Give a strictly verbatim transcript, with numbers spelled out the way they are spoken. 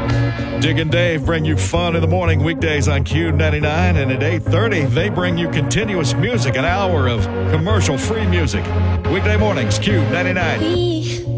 Dick and Dave bring you fun in the morning weekdays on Q ninety-nine, and at eight thirty, they bring you continuous music, an hour of commercial-free music. Weekday mornings, Q ninety-nine. We